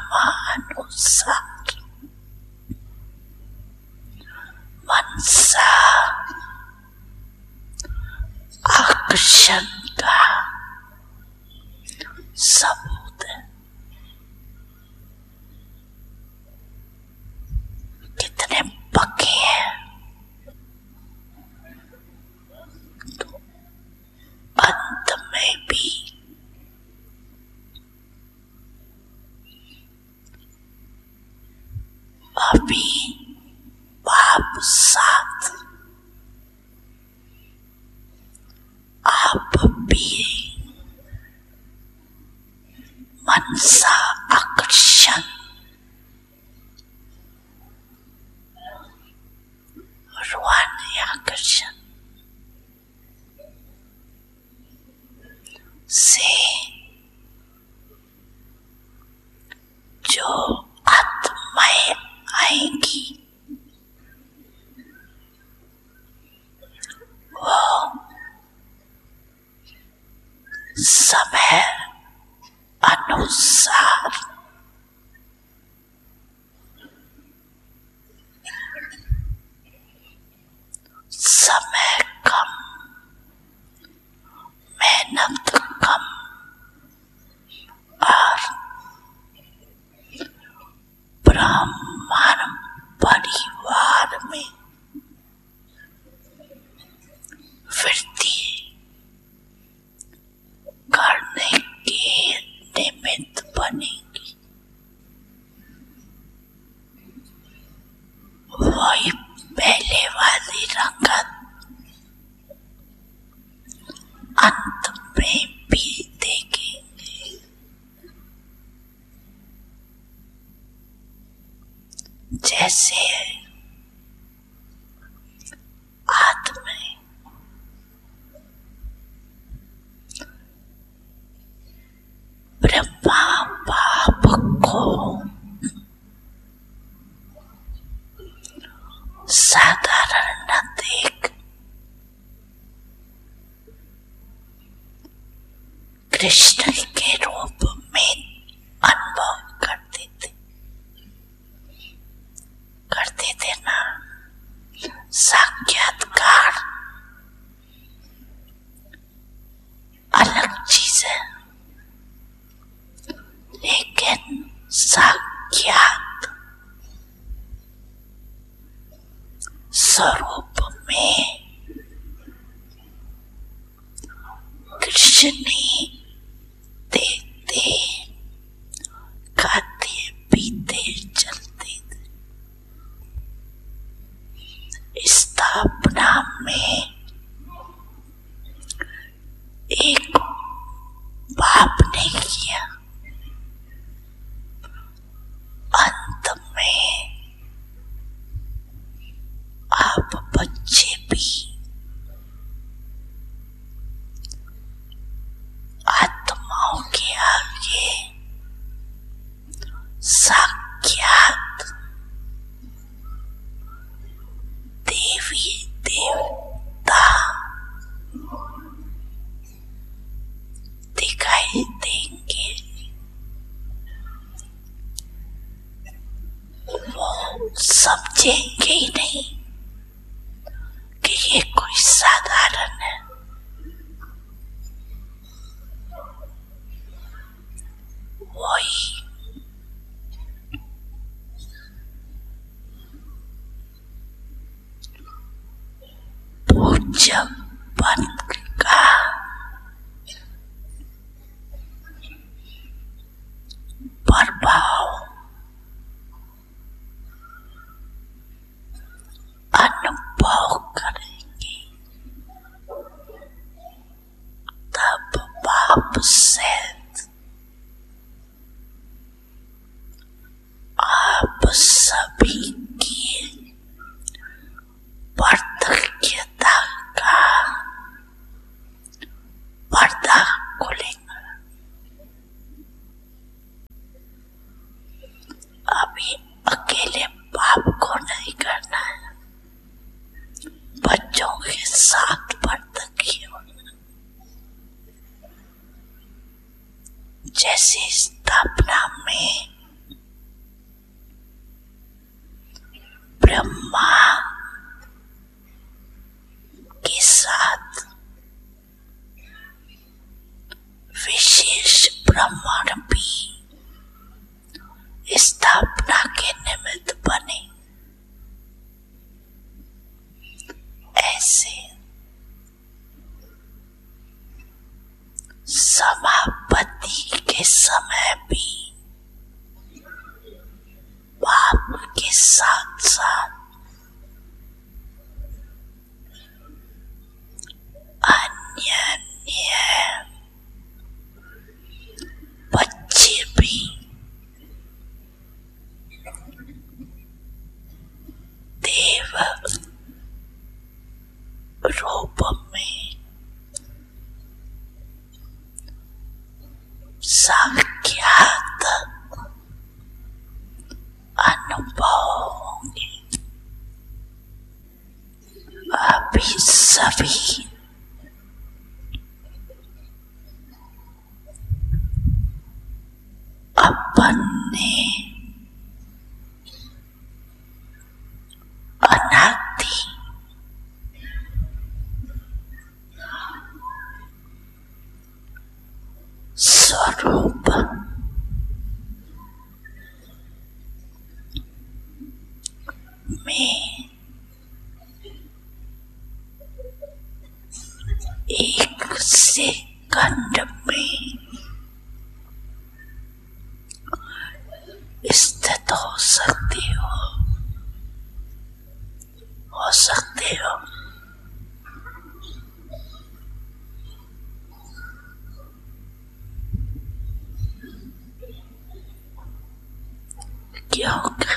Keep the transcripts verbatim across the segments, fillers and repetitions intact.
ब्रह्मानुसार मनसा आकर्षण का सबूत है। कितने पक्के हैं तो अंत में भी अभी बाप साथ आप भी मनसा आकर्षण रूहानी आकर्षण से जो आत्माएं आएंगी वो समय अनुसार समय कम मेहनत कम और ब्राह्मण परिवार में वृद्धि करने के निमित्त बनेगी। वही पहले वाली रंगत अंत में भी देखेंगे। जैसे आत्मा ब्रह्मा बाप को साधारण न देख कृष्ण के रूप में अनुभव करते थे करते थे ना। साक्षात्कार अलग चीज है, लेकिन साक्षात स्वरूप में कृष्ण देखते खाते पीते चलते थे। स्थापना में एक बाप ने किया, अंत में आप बच्चे भी आत्माओं के आगे साक्षात देवी देवता दिखाई देंगे। वो समझेंगे ही नहीं कि ये कोई साधारण है। वही पूज्यपन का प्रभाव अनुभव करेंगे, तब बाप से आप सभी की वार्धक्यता का पर्दा खुलेगा। अभी अकेले बाप को नहीं करना है, बच्चों के साथ वार्धक्य होना। जैसे स्थापना में ब्रह्मा के साथ विशेष ब्राह्मण भी स्थापना के निमित्त बने। ऐसे समापत्ति के समय भी बाप के साथ साथ अन्य अन्य बच्चे भी देव रूप में साक्षात अनुभव होंगे। अभी सभी अपन ने अनादि स्वरूप में एक सेकंड में स्थित हो सकते हो हो सकते हो क्योंकि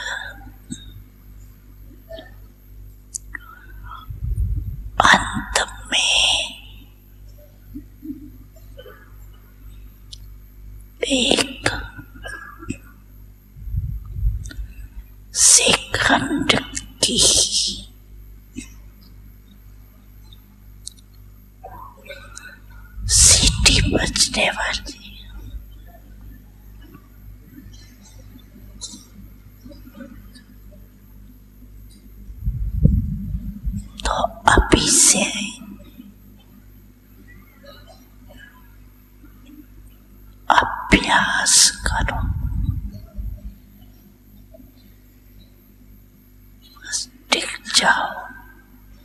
अंत में एक सेकंड की सीटी बजने वाली। तो अभी से अभ्यास करो, टिक जाओ।